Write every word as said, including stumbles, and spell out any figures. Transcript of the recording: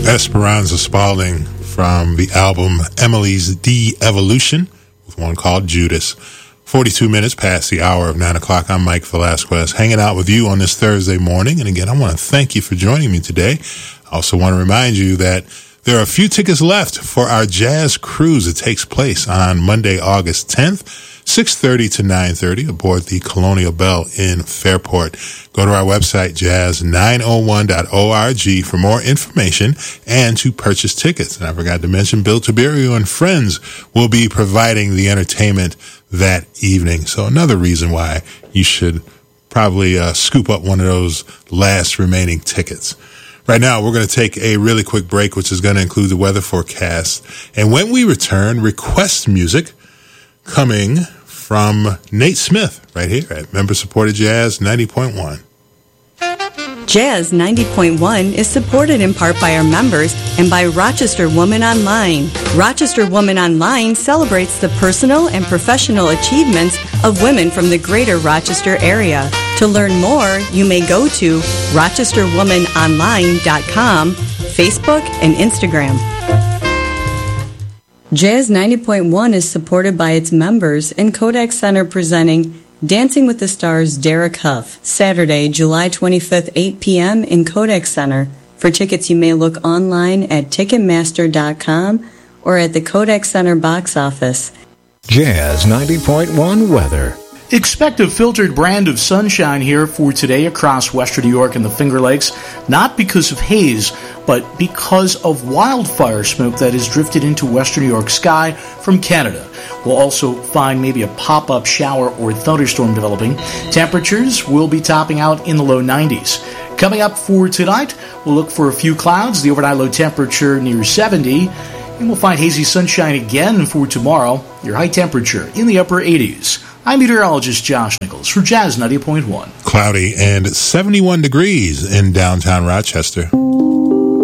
Esperanza Spalding from the album Emily's De-Evolution with one called Judas. forty-two minutes past the hour of nine o'clock. I'm Mike Velasquez, hanging out with you on this Thursday morning. And again, I want to thank you for joining me today. I also want to remind you that there are a few tickets left for our jazz cruise. It takes place on Monday, August tenth, six thirty to nine thirty aboard the Colonial Belle in Fairport. Go to our website, jazz nine oh one dot org, for more information and to purchase tickets. And I forgot to mention, Bill Tiberio and friends will be providing the entertainment that evening. So another reason why you should probably uh, scoop up one of those last remaining tickets. Right now, we're going to take a really quick break, which is going to include the weather forecast. And when we return, request music coming from Nate Smith right here at member-supported Jazz ninety point one. Jazz ninety point one is supported in part by our members and by Rochester Woman Online. Rochester Woman Online celebrates the personal and professional achievements of women from the greater Rochester area. To learn more, you may go to rochester woman online dot com, Facebook, and Instagram. Jazz ninety point one is supported by its members and Kodak Center presenting Dancing with the Stars Derek Huff, Saturday, July twenty-fifth, eight p.m. in Kodak Center. For tickets, you may look online at ticketmaster dot com or at the Kodak Center box office. Jazz ninety point one weather. Expect a filtered brand of sunshine here for today across western New York and the Finger Lakes, not because of haze, but because of wildfire smoke that has drifted into western New York sky from Canada. We'll also find maybe a pop-up shower or thunderstorm developing. Temperatures will be topping out in the low nineties. Coming up for tonight, we'll look for a few clouds, the overnight low temperature near seventy, and we'll find hazy sunshine again for tomorrow, your high temperature in the upper eighties. I'm meteorologist Josh Nichols for Jazz ninety point one. Cloudy and seventy-one degrees in downtown Rochester.